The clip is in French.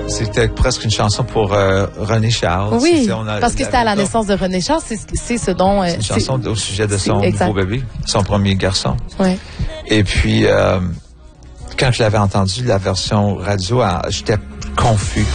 C'était presque une chanson pour René Charles. Oui, parce que c'était à la naissance de René Charles, c'est ce dont... c'est une chanson au sujet de son exact. nouveau bébé, son premier garçon. Oui. Et puis, quand je l'avais entendu, la version radio, j'étais confus.